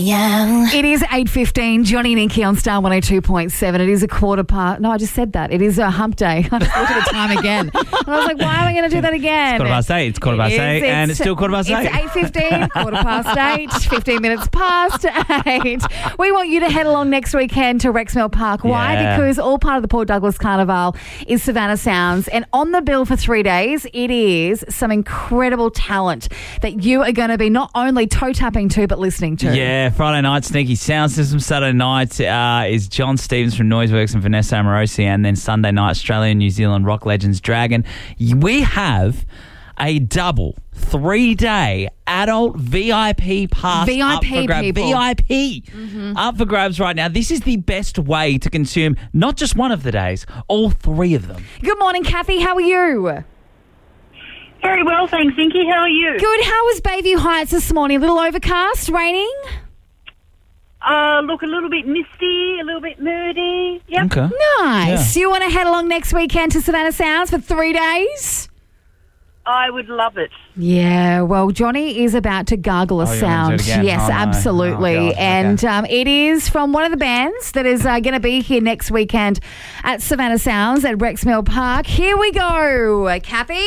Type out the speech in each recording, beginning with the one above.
Yeah. It is 8:15. Johnny and Inky on Star 102.7. It is a quarter past. No, I just said that. It is a hump day. I just looked at the time again. And I was like, why am I going to do that again? It's quarter past 8. It's quarter past 8. And it's still quarter past 8. It's 8:15, quarter past 8, 15 minutes past 8. We want you to head along next weekend to Rexmill Park. Why? Yeah. Because all part of the Port Douglas Carnival is Savannah Sounds. And on the bill for 3 days, it is some incredible talent that you are going to be not only toe-tapping to, but listening to. Yeah, Friday night, Sneaky Sound System. Saturday night is John Stevens from Noiseworks and Vanessa Amorosi. And then Sunday night, Australia and New Zealand rock legends Dragon. We have a double 3-day adult VIP pass VIP up for grabs. people. VIP up for grabs right now. This is the best way to consume not just one of the days, all 3 of them. Good morning, Kathy. How are you? Very well, thanks, Inky. How are you? Good. How was Bayview Heights this morning? A little overcast, raining? Look, a little bit misty, a little bit moody. Yep. Okay. Nice. You want to head along next weekend to Savannah Sounds for 3 days? I would love it. Yeah, well, Johnny is about to gargle a Oh, you want me to sound. do it again? Yes, Oh, no. absolutely. Oh, gosh, and it is from one of the bands that is going to be here next weekend at Savannah Sounds at Rexmill Park. Here we go. Kathy?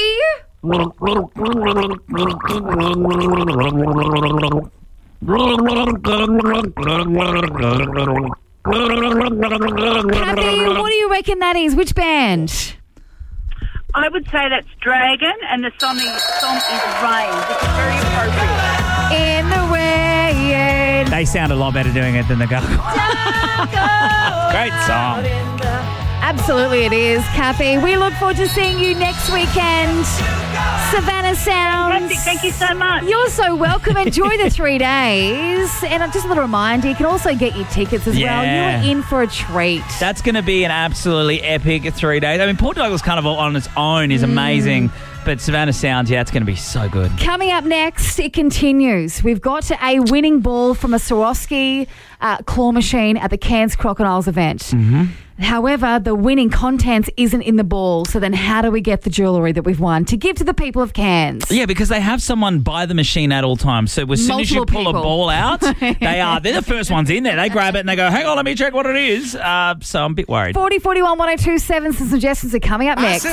Kathy, what do you reckon that is? Which band? I would say that's Dragon, and the song is Rain, which is very appropriate. In the rain. They sound a lot better doing it than the Gargoyle. Great song. Absolutely it is, Kathy. We look forward to seeing you next weekend. Savannah Sounds. Fantastic. Thank you so much. You're so welcome. Enjoy the 3 days. And just a little reminder, you can also get your tickets as well. Yeah. You are in for a treat. That's going to be an absolutely epic 3 days. I mean, Port Douglas Carnival on its own is amazing, but Savannah Sounds, yeah, it's going to be so good. Coming up next, it continues. We've got a winning ball from a Swarovski claw machine at the Cairns Crocodiles event. Mm-hmm. However, the winning contents isn't in the ball. So then how do we get the jewellery that we've won to give to the people of Cairns? Yeah, because they have someone by the machine at all times. So as soon as you Multiple pull a people. ball out, they're the first ones in there. They grab it and they go, hang on, let me check what it is. So I'm a bit worried. 40 41 1027. Some suggestions are coming up next.